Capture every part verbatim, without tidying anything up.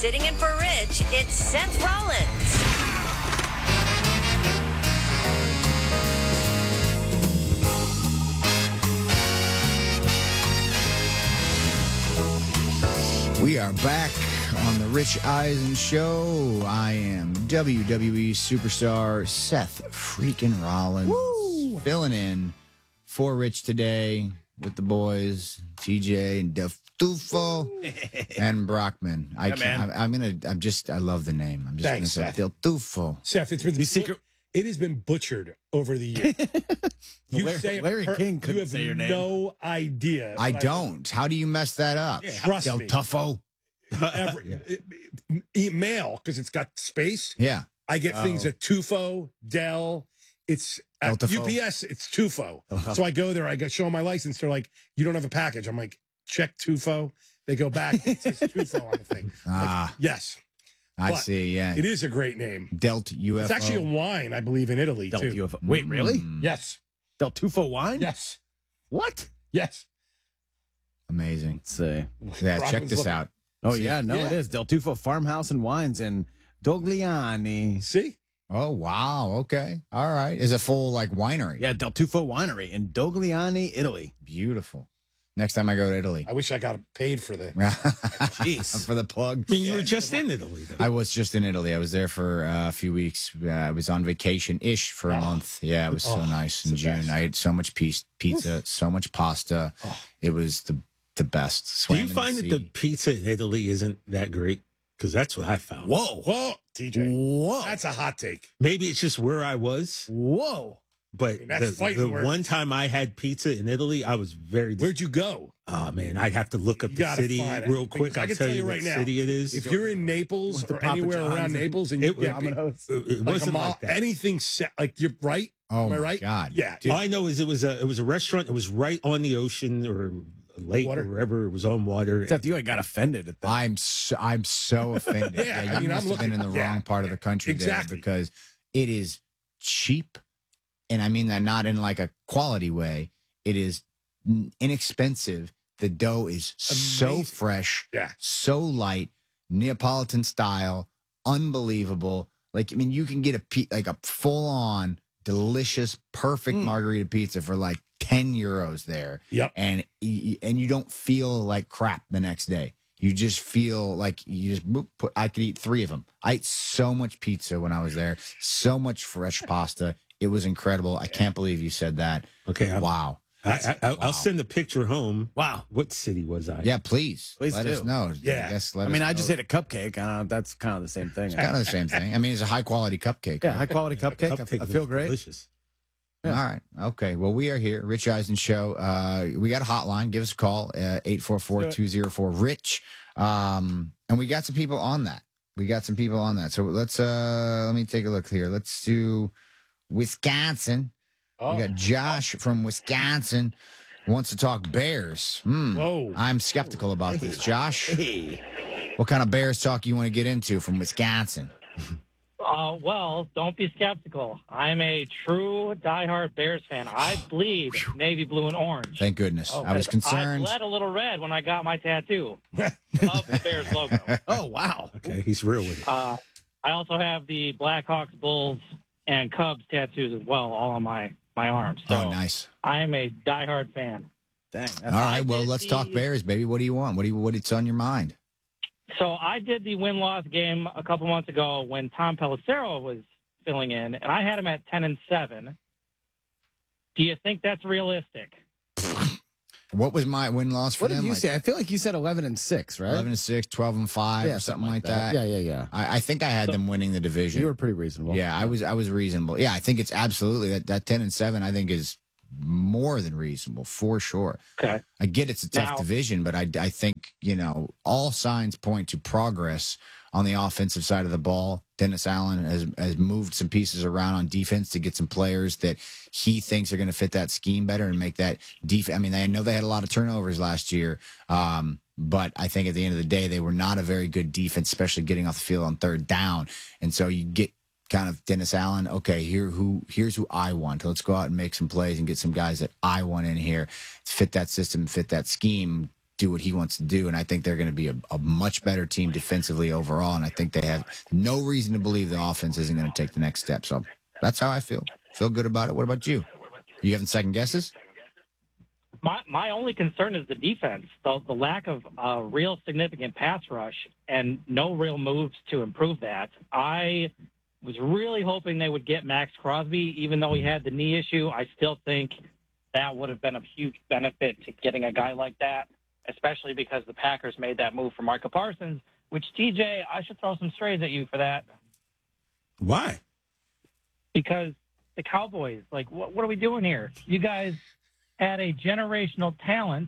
Sitting in for Rich, it's Seth Rollins. We are back on the Rich Eisen Show. I am W W E superstar Seth freaking Rollins. Woo! Filling in for Rich today with the boys, T J and Def Tufo and Brockman. I Yeah, can't, man. I'm, I'm gonna. I'm just. I love the name. I'm just Thanks, gonna say Seth. Del Tufo. Seth, it's been You secret- it has been butchered over the years. You Larry- say it Larry per- King couldn't you have say your name. no idea. I what don't. How do you mess that up? Yeah, Trust Del me. Tufo. Every, email because it's got space. Yeah. I get things Oh. at Tufo, Dell. It's at Del Tufo. U P S. It's Tufo. So I go there. I go show them my license. They're like, "You don't have a package." I'm like, "Check Tufo." They go back. It says Tufo on the thing. Like, Ah, yes, I but see. Yeah. it is a great name. Delt U F O. It's actually a wine, I believe, in Italy Del too. U F O. Wait, really? Mm, Yes, Del Tufo wine? yes, What? yes. Amazing. Let's see. Yeah. Check Brockman's this looking. out. Oh, See? yeah. No, Yeah. it is. Del Tufo Farmhouse and Wines in Dogliani. See, Oh wow. Okay. All right. Is a full like winery. Yeah, Del Tufo Winery in Dogliani, Italy. Beautiful. Next time I go to Italy. I wish I got paid for the. Jeez. For the plug. I mean, you were just in Italy, though. I was just in Italy. I was there for uh, a few weeks. Uh, I was on vacation ish for a Oh. month. Yeah, it was so Oh, nice in it's the June. best. I ate so much piece, pizza, so much pasta. Oh. It was the the best. Do Swam you in the find that the sea. pizza in Italy isn't that great? Because that's what I found. Whoa. Whoa, T J, Whoa. that's a hot take. Maybe it's just where I was, Whoa. but mean, that's the, fighting the words. one time I had pizza in Italy, I was very. Dis- Where'd you go? oh man, I'd have to look up You the gotta city find it. real quick. I I'll can tell tell you you what right now, city it is. If you're in Naples Went to or Papa anywhere John's around and- Naples and you It- get Domino's. it, it like a wasn't mall, like that. anything set, like you're right. Oh Am I my right? god. Yeah. All I know is it was a it was a restaurant. It was right on the ocean or a lake Water. or wherever it was on water. Except you, I got offended at that. I'm so, I'm so offended. Yeah, you I mean, must I'm have been in the looking- yeah, wrong part of the country exactly. there because it is cheap, and I mean that not in like a quality way. It is n- inexpensive. The dough is so Amazing. fresh, Yeah. so light, Neapolitan style, unbelievable. Like I mean, you can get a pe- like a full on delicious, perfect Mm. margarita pizza for like ten euros there Yep. and y- and you don't feel like crap the next day. You just feel like you just boop, put. I could eat three of them. I ate so much pizza when I was there, so much fresh pasta. It was incredible. I can't believe you said that. okay, I, Wow. I, I, I'll Wow. send a picture home. Wow. What city was I? Yeah, please, Please let us do. know. Yeah. I guess let I mean, us I just know. ate a cupcake. Uh, that's kind of the same thing. It's kind of the same thing. I mean, it's a high quality cupcake. Yeah, right? high quality cupcake. I- Cupcake I feel was great. Delicious. Yeah. All right. Okay. Well, we are here. Rich Eisen Show. Uh, we got a hotline. Give us a call. Uh, eight four four, two oh four, RICH. Um, and we got some people on that. We got some people on that. So let's, uh, let me take a look here. Let's do Wisconsin. Oh. We got Josh from Wisconsin wants to talk Bears. Hmm. Whoa. I'm skeptical about this. Josh, Hey. what kind of Bears talk you want to get into from Wisconsin? Uh, well, don't be skeptical. I'm a true diehard Bears fan. I bleed navy blue and orange. Thank goodness. Oh, I was I concerned. bled a little red when I got my tattoo of the Bears logo. Oh, wow. Okay, he's real with it. Uh, I also have the Blackhawks, Bulls, and Cubs tattoos as well, all on my, my arms. So Oh, nice. I am a diehard fan. Dang. All That's right. Well, did let's talk the- Bears, baby. What do you want? What do you, what it's on your mind? So I did the win-loss game a couple months ago when Tom Pelissero was filling in, and I had him at ten and seven. Do you think that's realistic? What was my win loss for What did them? you Like say? I feel like you said eleven and six, right? eleven and six, twelve and five, or something like that. Yeah, yeah, yeah. I, I think I had them winning the division. You were pretty reasonable. yeah, I was I was reasonable. Yeah, I think it's absolutely that, that ten and seven I think is more than reasonable for sure. Okay. I get it's a tough Now- division, but I, I think, you know, all signs point to progress on the offensive side of the ball. Dennis Allen has, has moved some pieces around on defense to get some players that he thinks are going to fit that scheme better and make that defense. I mean, I know they had a lot of turnovers last year, um, but I think at the end of the day, they were not a very good defense, especially getting off the field on third down. And so you get kind of Dennis Allen, okay, here who here's who I want. Let's go out and make some plays and get some guys that I want in here to fit that system, fit that scheme. do what he wants to do. And I think they're going to be a, a much better team defensively overall. And I think they have no reason to believe the offense isn't going to take the next step. So that's how I feel. Feel good about it. What about you? You having second guesses? My my only concern is the defense, the, the lack of a real significant pass rush and no real moves to improve that. I was really hoping they would get Max Crosby, even though he had the knee issue. I still think that would have been a huge benefit to getting a guy like that, especially because the Packers made that move for Micah Parsons, which, T J, I should throw some strays at you for that. Why? Because the Cowboys, like, what, what are we doing here? You guys had a generational talent,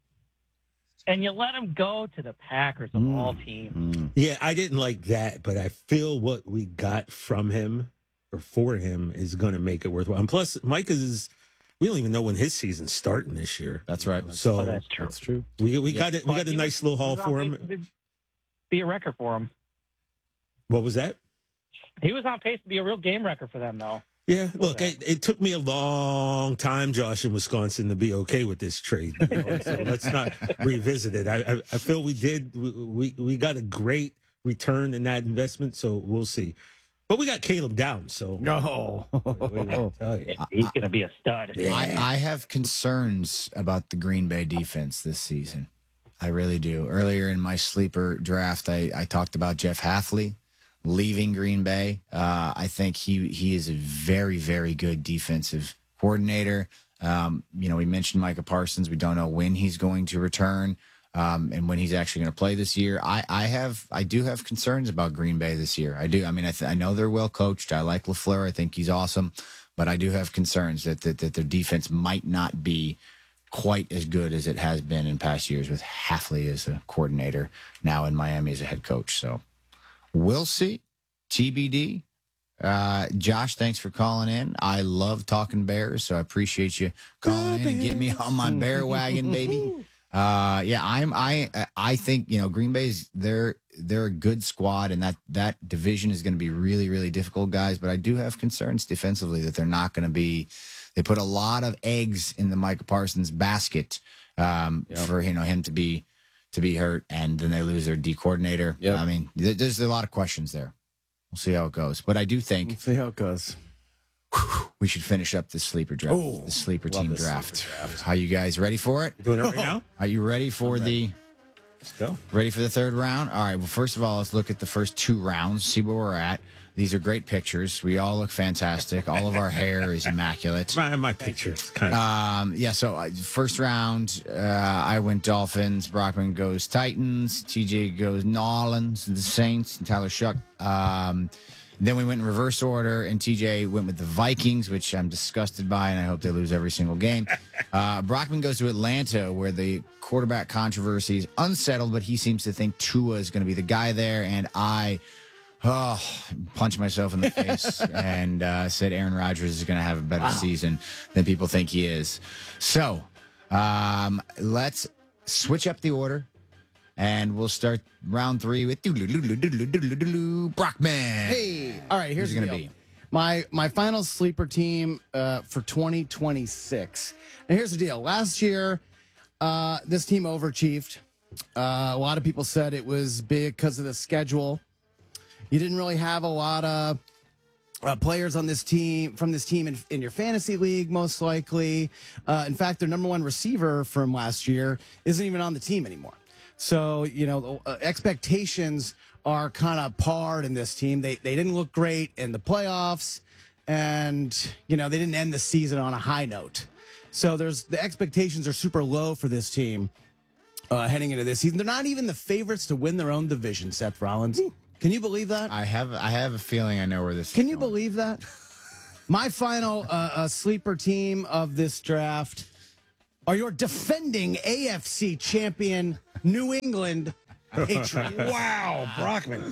and you let him go to the Packers of Mm. all teams. Mm. Yeah, I didn't like that, but I feel what we got from him or for him is going to make it worthwhile. And plus, Mike is, we don't even know when his season's starting this year. That's right. So Oh, that's true. That's true. we we got it. We But got a he nice was- little he haul was on for pace him. to Be a record for him. What was that? He was on pace to be a real game record for them, though. Yeah, look, it, it took me a long time, Josh, in Wisconsin, to be okay with this trade. You know? So let's not revisit it. I, I, I feel we did. We, we we got a great return in that investment, so we'll see. But we got Caleb down, so No. what do I tell you? He's going to be a stud. I, I have concerns about the Green Bay defense this season. I really do. Earlier in my sleeper draft, I, I talked about Jeff Halfley leaving Green Bay. Uh, I think he he is a very, very good defensive coordinator. Um, you know, we mentioned Micah Parsons. We don't know when he's going to return um, and when he's actually going to play this year. I, I have I do have concerns about Green Bay this year. I do. I mean, I, th- I know they're well coached. I like LaFleur. I think he's awesome. But I do have concerns that, that, that their defense might not be quite as good as it has been in past years with Halfley as a coordinator, now in Miami as a head coach. So we'll see. T B D. Uh, Josh, thanks for calling in. I love talking Bears, so I appreciate you calling in and getting me on my bear wagon, baby. Uh, yeah, I'm. I I think you know Green Bay's they're they're a good squad, and that that division is going to be really really difficult, guys. But I do have concerns defensively that they're not going to be. They put a lot of eggs in the Micah Parsons basket um, Yep. for you know him to be to be hurt, and then they lose their D coordinator. Yep. I mean, th- there's a lot of questions there. We'll see how it goes. But I do think We'll see how it goes. we should finish up this sleeper draft, Oh, the sleeper love team this draft. sleeper draft. Are you guys ready for it? You doing it right now? Are you ready for the Let's go. ready for the third round? All right. Well, first of all, let's look at the first two rounds, see where we're at. These are great pictures. We all look fantastic. All of our hair is immaculate. My, my picture's kind of. Um, yeah, so uh, first round, uh, I went Dolphins. Brockman goes Titans. T J goes Nolans, the Saints, and Tyler Shuck. Um, then we went in reverse order, and T J went with the Vikings, which I'm disgusted by, and I hope they lose every single game. Uh, Brockman goes to Atlanta, where the quarterback controversy is unsettled, but he seems to think Tua is going to be the guy there, and I. Oh, punched myself in the face and uh, said Aaron Rodgers is going to have a better season than people think he is. So um, let's switch up the order, and we'll start round three with Brockman. Hey, all right. Here's Who's it the gonna deal. be? My my final sleeper team uh, for twenty twenty-six. And here's the deal. Last year, uh, this team overachieved. Uh, a lot of people said it was big because of the schedule. You didn't really have a lot of uh, players on this team from this team in, in your fantasy league, most likely. Uh, in fact, their number one receiver from last year isn't even on the team anymore. So, you know, uh, expectations are kind of parred in this team. They they didn't look great in the playoffs, and you know they didn't end the season on a high note. So there's the expectations are super low for this team uh, heading into this season. They're not even the favorites to win their own division. Seth Rollins, can you believe that? I have I have a feeling I know where this. Can is you going. believe that? My final uh, uh, sleeper team of this draft are your defending A F C champion New England Patriots. Wow, Brockman.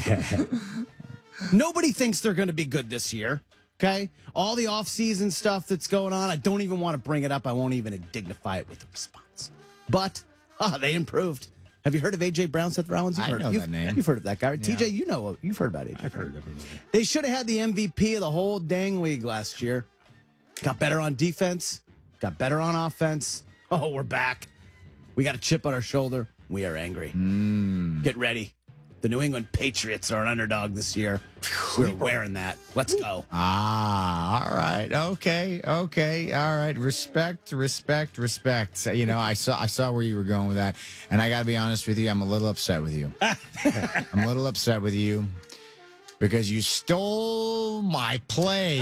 Nobody thinks they're going to be good this year. Okay, all the offseason stuff that's going on, I don't even want to bring it up. I won't even dignify it with a response. But ah, they improved. Have you heard of A J Brown, Seth Rollins? You've I heard, know you've, that name. You've heard of that guy. Yeah. T J, you know, you've heard about A J. I've heard of it. They should have had the M V P of the whole dang league last year. Got better on defense, got better on offense. Oh, we're back. We got a chip on our shoulder. We are angry. Mm. Get ready. The New England Patriots are an underdog this year. We're wearing that. Let's go. Ah, all right. Okay. Okay. All right. Respect, respect, respect. So, you know, I saw I saw where you were going with that. And I gotta be honest with you, I'm a little upset with you. I'm a little upset with you because you stole my play,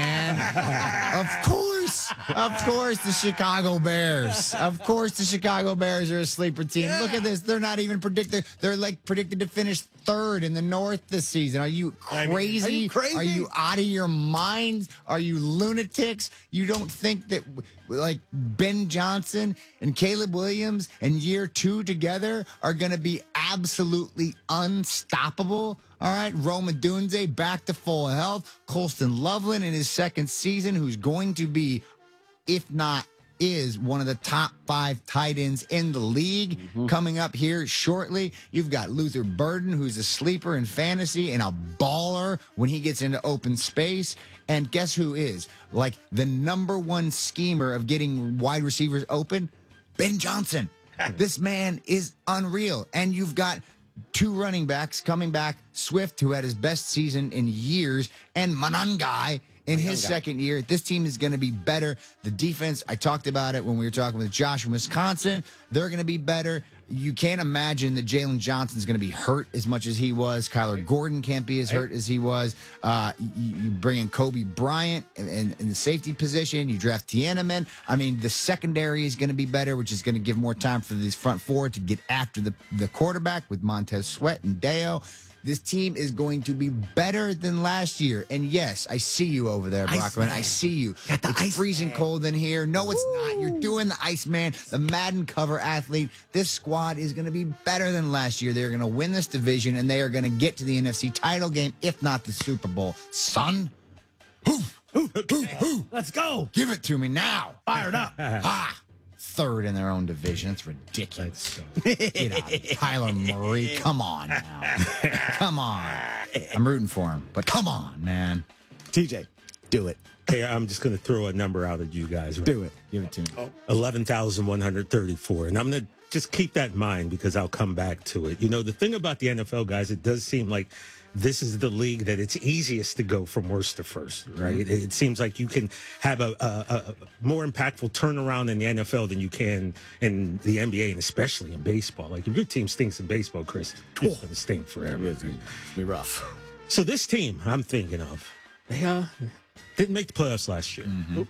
man. Of course. Of course, the Chicago Bears. Of course, the Chicago Bears are a sleeper team. Yeah. Look at this. They're not even predicted. They're like predicted to finish third in the North this season. Are you I mean, crazy? are you crazy? Are you out of your mind? Are you lunatics? You don't think that like Ben Johnson and Caleb Williams and year two together are going to be absolutely unstoppable? All right, Roma Dunze back to full health. Colston Loveland in his second season, who's going to be, if not is, one of the top five tight ends in the league coming up here shortly. You've got Luther Burden, who's a sleeper in fantasy and a baller when he gets into open space. And guess who is like the number one schemer of getting wide receivers open? Ben Johnson. This man is unreal. And you've got two running backs coming back, Swift, who had his best season in years, and Manangai in his second year. This team is going to be better. The defense, I talked about it when we were talking with Josh from Wisconsin. They're going to be better. You can't imagine that Jalen Johnson's going to be hurt as much as he was. Kyler Gordon can't be as hurt as he was. Uh, you, you bring in Kobe Bryant in, in, in the safety position. You draft Tiananmen. I mean, the secondary is going to be better, which is going to give more time for these front four to get after the, the quarterback with Montez Sweat and Deo. This team is going to be better than last year. And yes, I see you over there, Brockman. I see you. It's freezing cold in here. No, it's not. You're doing the Iceman, the Madden cover athlete. This squad is going to be better than last year. They're going to win this division, and they are going to get to the N F C title game, if not the Super Bowl. Son, who, who, who, who? Let's go. Give it to me now. Fired up. Ah, third in their own division. That's ridiculous. Get out. Kyler Murray. Come on now. Come on. I'm rooting for him, but come on, man. T J, do it. Okay, I'm just going to throw a number out at you guys. Right? Do it. Give it to me. eleven thousand one hundred thirty-four. And I'm going to just keep that in mind because I'll come back to it. You know, the thing about the N F L, guys, it does seem like this is the league that it's easiest to go from worst to first, right? It, it seems like you can have a, a, a more impactful turnaround in the N F L than you can in the N B A and especially in baseball. Like if your team stinks in baseball, Chris, it's going to stink forever. It's gonna be rough. So this team I'm thinking of, they uh, didn't make the playoffs last year. Nope.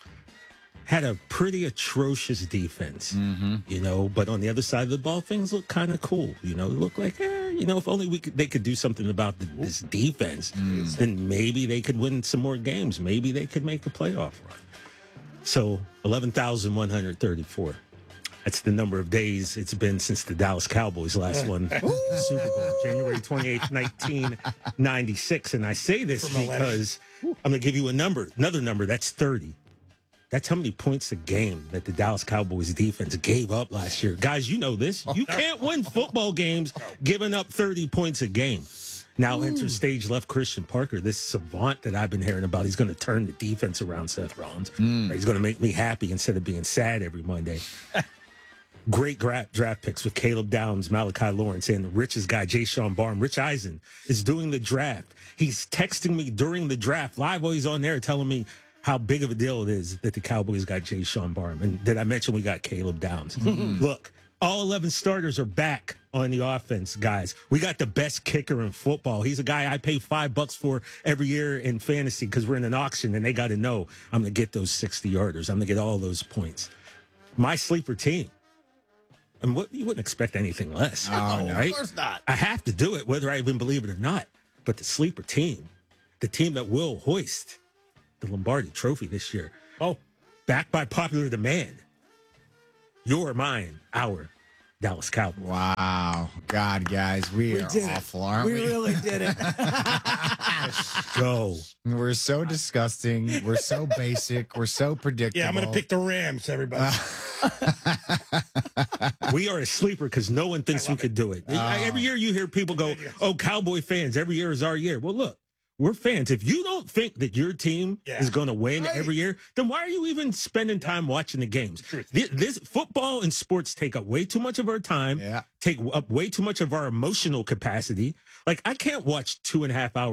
Had a pretty atrocious defense, you know, but on the other side of the ball, things look kind of cool. You know, look like, eh, you know, if only we could, they could do something about the, this defense, then maybe they could win some more games. Maybe they could make a playoff run. So eleven thousand one hundred thirty-four. That's the number of days it's been since the Dallas Cowboys last won the Super Bowl, January twenty-eighth, nineteen ninety-six. And I say this because I'm going to give you a number, another number, that's thirty. That's how many points a game that the Dallas Cowboys defense gave up last year. Guys, you know this. You can't win football games giving up thirty points a game. Now enters stage left Christian Parker, this savant that I've been hearing about. He's going to turn the defense around, Seth Rollins. He's going to make me happy instead of being sad every Monday. Great gra- draft picks with Caleb Downs, Malachi Lawrence, and the richest guy, Jay Sean Barham. Rich Eisen is doing the draft. He's texting me during the draft, live while he's on there, telling me how big of a deal it is that the Cowboys got Jay Sean Barham. And did I mention we got Caleb Downs? Look, all eleven starters are back on the offense, guys. We got the best kicker in football. He's a guy I pay five bucks for every year in fantasy because we're in an auction and they got to know I'm going to get those sixty yarders. I'm going to get all those points. My sleeper team. And what you wouldn't expect anything less. Oh, right? Of course not. I have to do it, whether I even believe it or not. But the sleeper team, the team that will hoist the Lombardi Trophy this year, Oh, backed by popular demand, your, mine, our Dallas Cowboys. Wow. God, guys, we, We are did it. awful, aren't we? We really did it. Go. We're so disgusting. We're so basic. We're so predictable. yeah, I'm going to pick the Rams, everybody. We are a sleeper because no one thinks we could do it. Every year you hear people go, oh, Cowboy fans, every year is our year. Well, look, We're fans. If you don't think that your team Yeah. is going to win Right. every year, then why are you even spending time watching the games? Truth. This, this football and sports take up way too much of our time, Yeah. take up way too much of our emotional capacity. Like, I can't watch two and a half hours